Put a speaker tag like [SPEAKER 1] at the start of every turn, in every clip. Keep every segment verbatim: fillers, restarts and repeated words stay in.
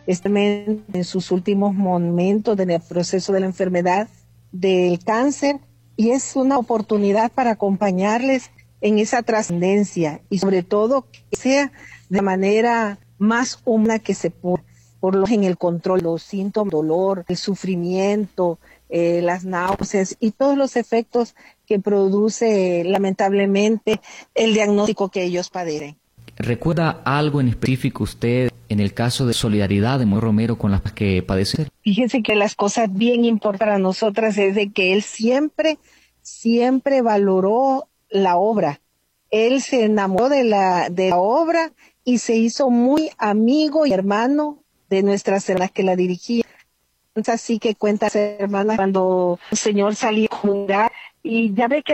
[SPEAKER 1] este en sus últimos momentos del proceso de la enfermedad del cáncer, y es una oportunidad para acompañarles en esa trascendencia y sobre todo que sea de manera más humana que se pueda, por lo en el control, los síntomas, el dolor, el sufrimiento, eh, las náuseas y todos los efectos que produce lamentablemente el diagnóstico que ellos padecen.
[SPEAKER 2] ¿Recuerda algo en específico usted en el caso de solidaridad de Monseñor Romero con las que padece?
[SPEAKER 1] Fíjese que las cosas bien importantes para nosotras es de que él siempre, siempre valoró la obra. Él se enamoró de la, de la obra y se hizo muy amigo y hermano de nuestras hermanas que la dirigían. Es así que cuenta hermanas cuando el Señor salió a comunidad y ya ve que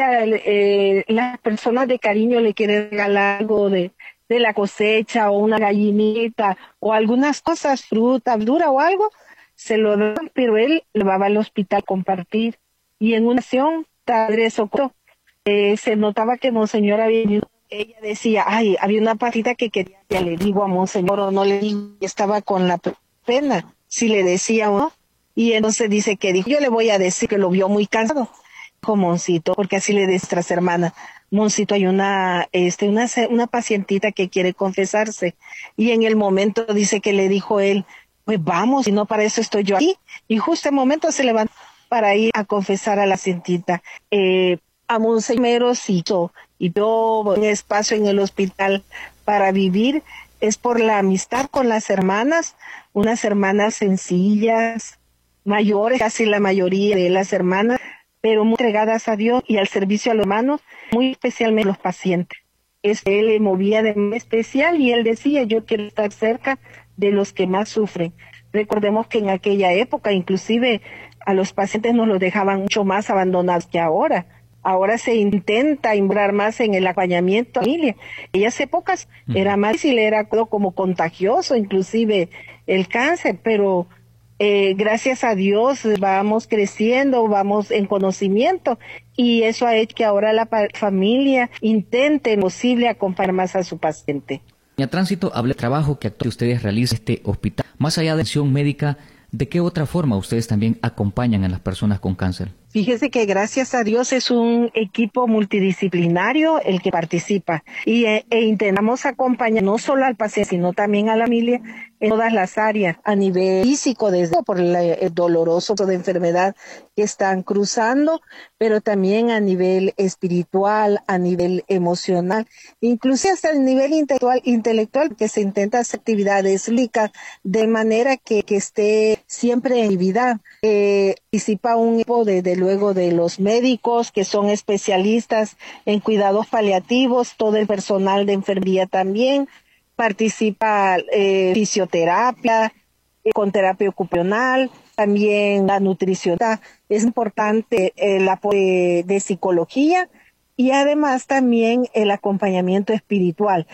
[SPEAKER 1] eh, las personas de cariño le quieren regalar algo de, de la cosecha o una gallinita o algunas cosas, fruta, verdura o algo, se lo dan, pero él lo va al hospital a compartir. Y en una ocasión, Padre Socorro, eh, se notaba que Monseñor había venido. Ella decía, ay, había una patita que quería, ya le digo a Monseñor o no le digo, estaba con la pena, si le decía o no. Y entonces dice que dijo, yo le voy a decir que lo vio muy cansado, dijo Moncito, porque así le de nuestras hermanas, Moncito, hay una, este, una, una pacientita que quiere confesarse, y en el momento dice que le dijo él, pues vamos, y no para eso estoy yo aquí, y justo en el momento se levantó para ir a confesar a la pacientita. Eh, a Monseñor hizo, y yo un espacio en el hospital para vivir, es por la amistad con las hermanas, unas hermanas sencillas, mayores, casi la mayoría de las hermanas, pero muy entregadas a Dios y al servicio a los hermanos, muy especialmente a los pacientes. Es, él le movía de manera especial y él decía, yo quiero estar cerca de los que más sufren. Recordemos que en aquella época, inclusive, a los pacientes nos los dejaban mucho más abandonados que ahora. Ahora se intenta involucrar más en el acompañamiento a la familia. En aquellas épocas uh-huh. era más difícil, era como contagioso, inclusive el cáncer, pero Eh, gracias a Dios vamos creciendo, vamos en conocimiento y eso ha hecho que ahora la pa- familia intente posible acompañar más a su paciente.
[SPEAKER 2] En Tránsito habla del trabajo que actualmente ustedes realizan en este hospital. Más allá de atención médica, ¿de qué otra forma ustedes también acompañan a las personas con cáncer?
[SPEAKER 1] Fíjese que gracias a Dios es un equipo multidisciplinario el que participa y e, e intentamos acompañar no solo al paciente sino también a la familia en todas las áreas, a nivel físico, desde por la, el doloroso de enfermedad que están cruzando, pero también a nivel espiritual, a nivel emocional, inclusive hasta el nivel intelectual, intelectual que se intenta hacer actividades lúdicas de manera que, que esté siempre en actividad. Eh, participa un equipo de, de luego de los médicos que son especialistas en cuidados paliativos, todo el personal de enfermería también, participa eh, fisioterapia, eh, con terapia ocupacional, también la nutrición. Es importante el apoyo de, de psicología y además también el acompañamiento espiritual,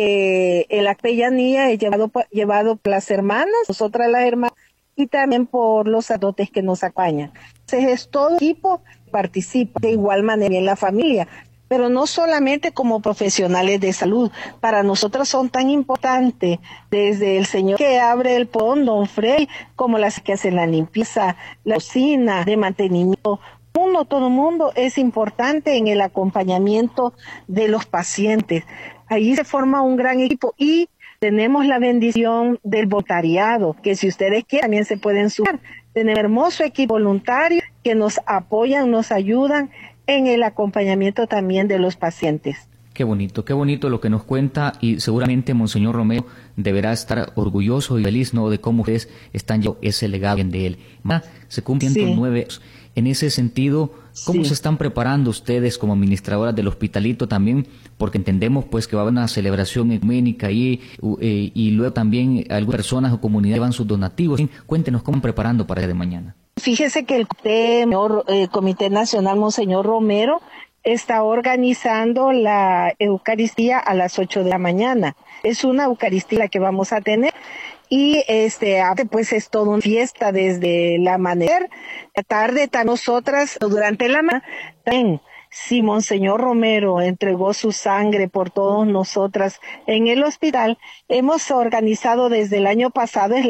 [SPEAKER 1] que en la capellanía es llevado, llevado por las hermanas, nosotras las hermanas, y también por los sacerdotes que nos acompañan. Entonces es todo equipo que participa de igual manera en la familia, pero no solamente como profesionales de salud. Para nosotros son tan importantes, desde el señor que abre el pon, don Frey, como las que hacen la limpieza, la cocina, de mantenimiento. Uno, todo el mundo es importante en el acompañamiento de los pacientes. Ahí se forma un gran equipo y tenemos la bendición del voluntariado, que si ustedes quieren también se pueden sumar. Tenemos un hermoso equipo voluntario que nos apoyan, nos ayudan en el acompañamiento también de los pacientes.
[SPEAKER 2] Qué bonito, qué bonito lo que nos cuenta y seguramente Monseñor Romero deberá estar orgulloso y feliz, ¿no?, de cómo ustedes están llevando ese legado de él. Se cumplen ciento nueve años. En ese sentido, ¿cómo sí. se están preparando ustedes como administradoras del hospitalito también? Porque entendemos pues que va a haber una celebración ecuménica y, eh, y luego también algunas personas o comunidades llevan sus donativos. Cuéntenos cómo están preparando para el día de mañana.
[SPEAKER 1] Fíjese que el Comité, eh, Comité Nacional Monseñor Romero está organizando la Eucaristía a las ocho de la mañana. Es una Eucaristía que vamos a tener. Y este, pues es todo una fiesta desde el amanecer, la tarde, está nosotras, durante la mañana, también, si Monseñor Romero entregó su sangre por todos nosotras en el hospital, hemos organizado desde el año pasado